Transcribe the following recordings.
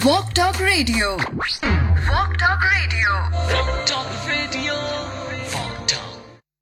Walk Talk Radio. Walk Talk Radio. Walk Talk Radio. Walk Talk.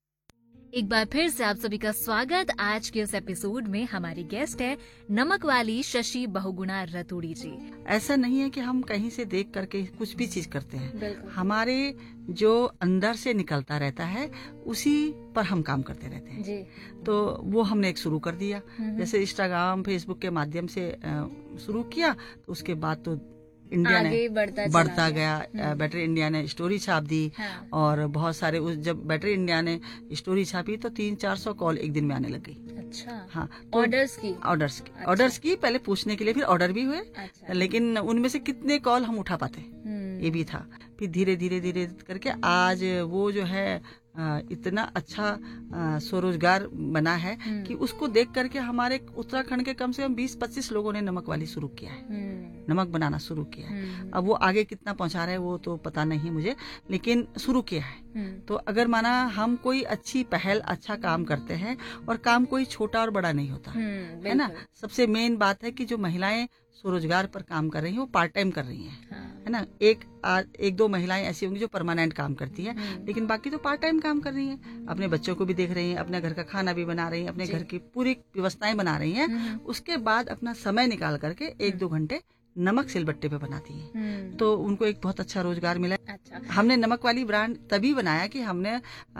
एक बार फिर से आप सभी का स्वागत। आज के इस एपिसोड में हमारी गेस्ट है नमक वाली शशि बहुगुणा रतूड़ी जी। ऐसा नहीं है कि हम कहीं से देख करके कुछ भी चीज करते हैं। बिल्कुल। हमारे जो अंदर से निकलता रहता है उसी पर हम काम करते रहते हैं जी। तो वो हमने एक शुरू कर दिया। जैसे इंस्टाग्राम फेसबुक के माध्यम से शुरू किया तो उसके बाद तो इंडिया आगे ने बढ़ता गया। बेटर इंडिया ने स्टोरी छाप दी। हाँ। और बहुत सारे जब बेटर इंडिया ने स्टोरी छापी तो 300-400 कॉल एक दिन में आने लग गई। अच्छा। हाँ, तो ऑर्डर्स की ऑर्डर्स की पहले पूछने के लिए, फिर ऑर्डर भी हुए। अच्छा। लेकिन उनमें से कितने कॉल हम उठा पाते ये भी था। फिर धीरे धीरे करके आज वो जो है इतना अच्छा स्वरोजगार बना है कि उसको देख करके हमारे उत्तराखंड के कम से कम 20-25 लोगों ने नमक वाली शुरू किया है। नमक बनाना शुरू किया है। अब वो आगे कितना पहुंचा रहे हैं वो तो पता नहीं मुझे, लेकिन शुरू किया है। तो अगर माना हम कोई अच्छी पहल, अच्छा काम करते हैं, और काम कोई छोटा और बड़ा नहीं होता है ना। सबसे मेन बात है कि जो महिलाएं स्वरोजगार पर काम कर रही हैं वो पार्ट टाइम कर रही हैं। है ना। एक दो महिलाएं ऐसी होंगी जो परमानेंट काम करती है, लेकिन बाकी तो पार्ट टाइम काम कर रही हैं। अपने बच्चों को भी देख रही हैं, अपने घर का खाना भी बना रही हैं, अपने घर की पूरी व्यवस्थाएं बना रही हैं। उसके बाद अपना समय निकाल करके 1-2 घंटे नमक सिलबट्टे पे बनाती हैं। तो उनको एक बहुत अच्छा रोजगार मिला। अच्छा। हमने नमक वाली ब्रांड तभी बनाया कि हमने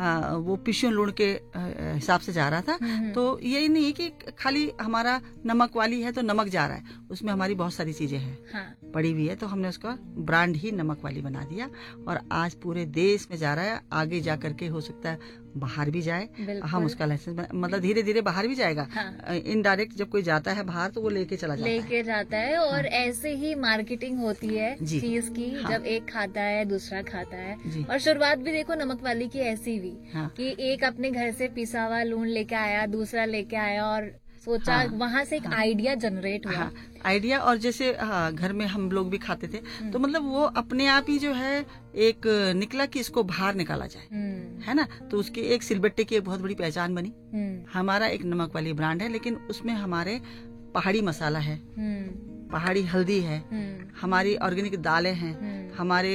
वो पिशियों लूण के हिसाब से जा रहा था। तो यही नहीं कि खाली हमारा नमक वाली है तो नमक जा रहा है, उसमें हमारी बहुत सारी चीजें हैं। हाँ। पड़ी हुई है। तो हमने उसका ब्रांड ही नमक वाली बना दिया और आज पूरे देश में जा रहा है। आगे जा करके हो सकता है बाहर भी जाए। हम उसका लाइसेंस मतलब धीरे धीरे बाहर भी जाएगा। हाँ। इनडायरेक्ट जब कोई जाता है बाहर तो वो लेके चला जाता है और ऐसे ही मार्केटिंग होती है चीज की। हाँ। जब एक खाता है दूसरा खाता है। जी। और शुरुआत भी देखो नमक वाली की ऐसी हुई। हाँ। कि एक अपने घर से पिसा हुआ लूण लेके आया, दूसरा लेके आया और सोचा। हाँ। वहाँ से एक आइडिया जनरेट हुआ। हाँ, आइडिया। और जैसे घर में हम लोग भी खाते थे तो मतलब वो अपने आप ही जो है एक निकला कि इसको बाहर निकाला जाए। है ना। तो उसकी एक सिलबट्टे की एक बहुत बड़ी पहचान बनी। हमारा एक नमक वाली ब्रांड है, लेकिन उसमें हमारे पहाड़ी मसाला है, पहाड़ी हल्दी है, हमारी ऑर्गेनिक दालें हैं, हमारे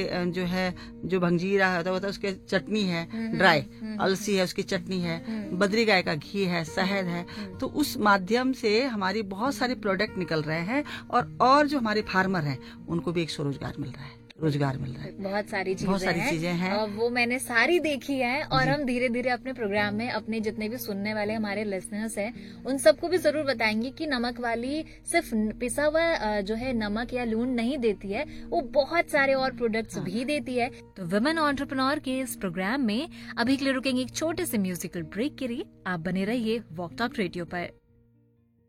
जो भंजीरा होता है उसके चटनी है, ड्राई अलसी है उसकी चटनी है, बद्री गाय का घी है, शहद है। तो उस माध्यम से हमारी बहुत सारे प्रोडक्ट निकल रहे हैं और जो हमारे फार्मर हैं उनको भी एक स्वरोजगार मिल रहा है, रोजगार मिल रहा है। बहुत सारी चीजें हैं। वो मैंने सारी देखी है। और हम धीरे धीरे अपने प्रोग्राम में अपने जितने भी सुनने वाले हमारे लिसनर्स हैं उन सबको भी जरूर बताएंगे कि नमक वाली सिर्फ पिसा हुआ जो है नमक या लूण नहीं देती है, वो बहुत सारे और प्रोडक्ट्स भी देती है। तो वुमेन एंटरप्रेन्योर के इस प्रोग्राम में अभी के लिए रुकेंगे एक छोटे से म्यूजिकल ब्रेक के लिए। आप बने रहिए वॉक टॉक रेडियो पर।